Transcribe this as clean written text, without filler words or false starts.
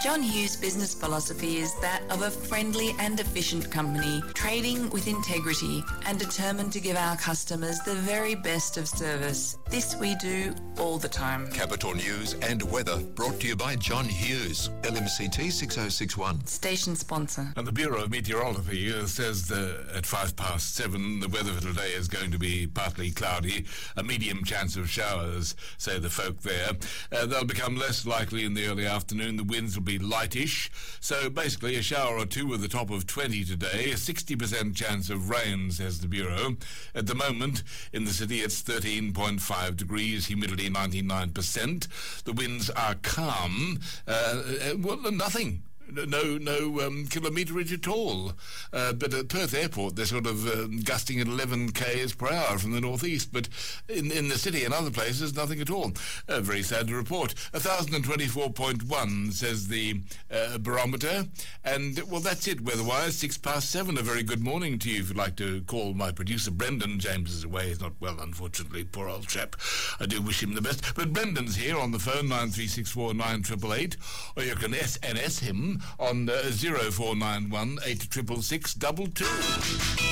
John Hughes' business philosophy is that of a friendly and efficient company, trading with integrity and determined to give our customers the very best of service. This we do all the time. Capital News and weather brought to you by John Hughes, LMCT 6061. Station sponsor. And the Bureau of Meteorology says at 7:05, the weather for today is going to be partly cloudy, a medium chance of showers, say the folk there. They'll become less likely in the early afternoon. The winds will be lightish, so basically a shower or two with a top of 20 today, a 60% chance of rain, says the Bureau. At the moment, in the city, it's 13.5 degrees, humidity 99%. The winds are calm, nothing. No kilometerage at all. But at Perth Airport, they're sort of gusting at 11 k's per hour from the northeast. But in the city and other places, nothing at all. Very sad to report. 1,024.1 says the barometer. And, well, that's it weather-wise. 7:06. A very good morning to you. If you'd like to call my producer, Brendan. James is away. He's not well, unfortunately. Poor old chap. I do wish him the best. But Brendan's here on the phone, 9364 9888. Or you can SNS him on 0491 866 22.